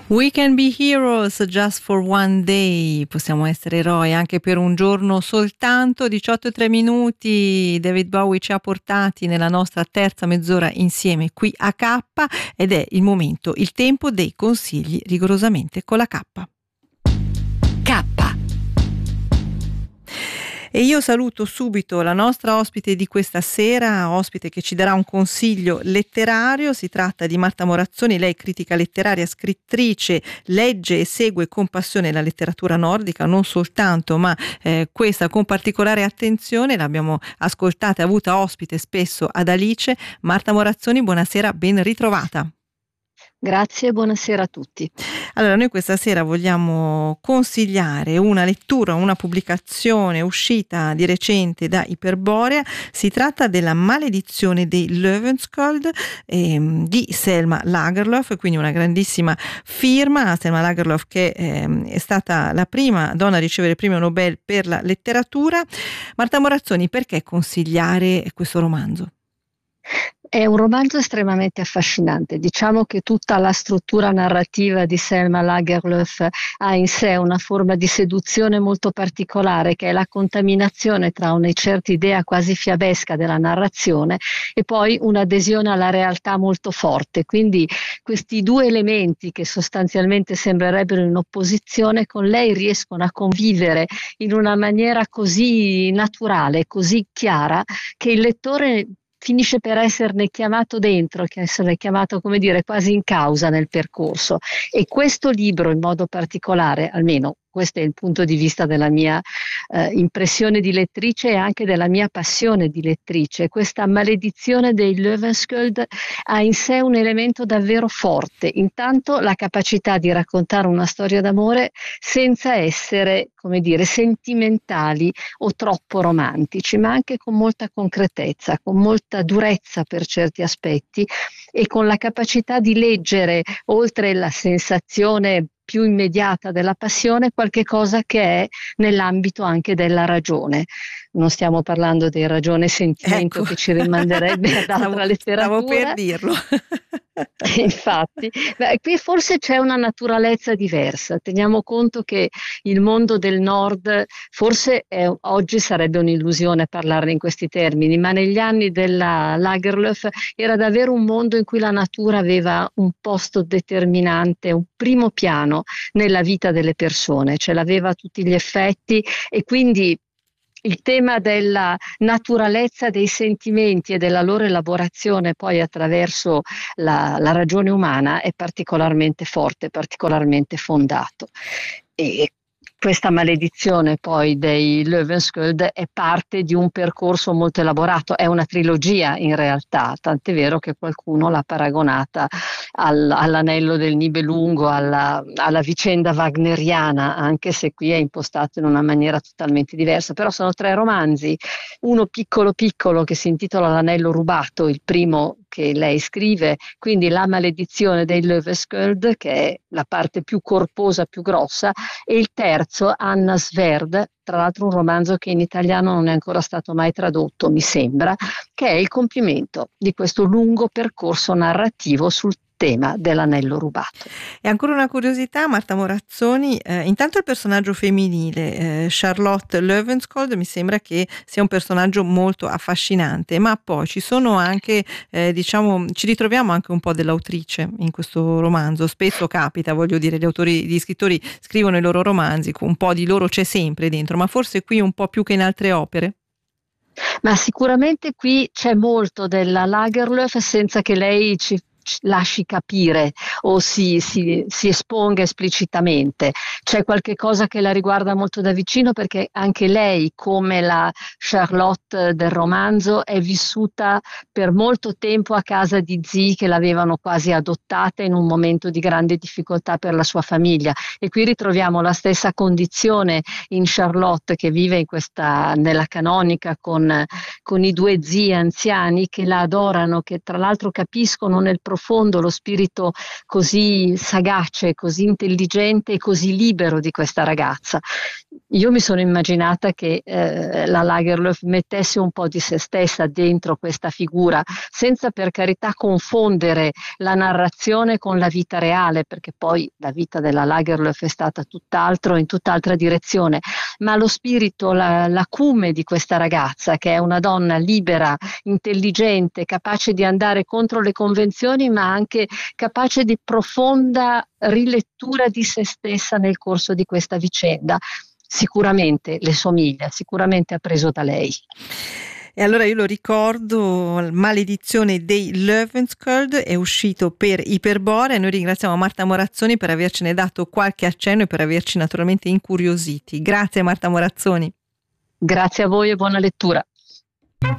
We can be heroes just for one day. Possiamo essere eroi anche per un giorno soltanto. 18:03. David Bowie ci ha portati nella nostra terza mezz'ora insieme qui a K, ed è il momento, il tempo dei consigli rigorosamente con la K. K. E io saluto subito la nostra ospite di questa sera, ospite che ci darà un consiglio letterario. Si tratta di Marta Morazzoni. Lei è critica letteraria, scrittrice, legge e segue con passione la letteratura nordica, non soltanto, ma questa con particolare attenzione. L'abbiamo ascoltata e avuta ospite spesso ad Alice. Marta Morazzoni, buonasera, ben ritrovata. Grazie, buonasera a tutti. Allora, noi questa sera vogliamo consigliare una lettura, una pubblicazione uscita di recente da Iperborea. Si tratta della Maledizione dei Löwenskjöld di Selma Lagerlöf, quindi una grandissima firma. Selma Lagerlöf che è stata la prima donna a ricevere il premio Nobel per la letteratura. Marta Morazzoni, perché consigliare questo romanzo? È un romanzo estremamente affascinante. Diciamo che tutta la struttura narrativa di Selma Lagerlöf ha in sé una forma di seduzione molto particolare, che è la contaminazione tra una certa idea quasi fiabesca della narrazione e poi un'adesione alla realtà molto forte. Quindi questi due elementi, che sostanzialmente sembrerebbero in opposizione, con lei riescono a convivere in una maniera così naturale, così chiara, che il lettore finisce per esserne chiamato dentro, che essere chiamato, come dire, quasi in causa nel percorso. E questo libro in modo particolare, almeno questo è il punto di vista della mia impressione di lettrice e anche della mia passione di lettrice, questa Maledizione dei Löwenskjöld ha in sé un elemento davvero forte. Intanto la capacità di raccontare una storia d'amore senza essere, come dire, sentimentali o troppo romantici, ma anche con molta concretezza, con molta durezza per certi aspetti, e con la capacità di leggere, oltre la sensazione più immediata della passione, qualche cosa che è nell'ambito anche della ragione. Non stiamo parlando di ragione e sentimento, ecco, che ci rimanderebbe ad altra letteratura. Stavo per dirlo. Infatti, qui forse c'è una naturalezza diversa. Teniamo conto che il mondo del nord, forse oggi sarebbe un'illusione parlarne in questi termini, ma negli anni della Lagerlöf era davvero un mondo in cui la natura aveva un posto determinante, un primo piano nella vita delle persone, ce l'aveva a tutti gli effetti, e quindi il tema della naturalezza dei sentimenti e della loro elaborazione poi attraverso la ragione umana è particolarmente forte, particolarmente fondato. E questa Maledizione poi dei Löwenskjöld è parte di un percorso molto elaborato, è una trilogia in realtà, tant'è vero che qualcuno l'ha paragonata all'Anello del Nibelungo, alla vicenda wagneriana, anche se qui è impostato in una maniera totalmente diversa. Però sono 3 romanzi, uno piccolo piccolo che si intitola L'Anello rubato, il primo che lei scrive, quindi La Maledizione dei Löwenskjöld, che è la parte più corposa, più grossa, e il terzo, Anna Svärd, tra l'altro un romanzo che in italiano non è ancora stato mai tradotto, mi sembra, che è il compimento di questo lungo percorso narrativo sul tema dell'anello rubato. E ancora una curiosità, Marta Morazzoni, intanto il personaggio femminile, Charlotte Löwenskjöld, mi sembra che sia un personaggio molto affascinante, ma poi ci sono anche, ci ritroviamo anche un po' dell'autrice in questo romanzo. Spesso capita, voglio dire, gli scrittori scrivono i loro romanzi, un po' di loro c'è sempre dentro, ma forse qui un po' più che in altre opere? Ma sicuramente qui c'è molto della Lagerlöf senza che lei ci lasci capire o si esponga esplicitamente. C'è qualche cosa che la riguarda molto da vicino, perché anche lei, come la Charlotte del romanzo, è vissuta per molto tempo a casa di zii che l'avevano quasi adottata in un momento di grande difficoltà per la sua famiglia, e qui ritroviamo la stessa condizione in Charlotte, che vive nella canonica con i 2 zii anziani che la adorano, che tra l'altro capiscono nel profondo lo spirito così sagace, così intelligente e così libero di questa ragazza. Io mi sono immaginata che la Lagerlöf mettesse un po' di se stessa dentro questa figura, senza per carità confondere la narrazione con la vita reale, perché poi la vita della Lagerlöf è stata tutt'altro, in tutt'altra direzione, ma lo spirito, l'acume di questa ragazza, che è una donna libera, intelligente, capace di andare contro le convenzioni, ma anche capace di profonda rilettura di se stessa nel corso di questa vicenda. Sicuramente le somiglia, sicuramente ha preso da lei. E allora io lo ricordo, Maledizione dei Löwenskjöld è uscito per Iperborea. Noi ringraziamo Marta Morazzoni per avercene dato qualche accenno e per averci naturalmente incuriositi. Grazie Marta Morazzoni. Grazie a voi e buona lettura.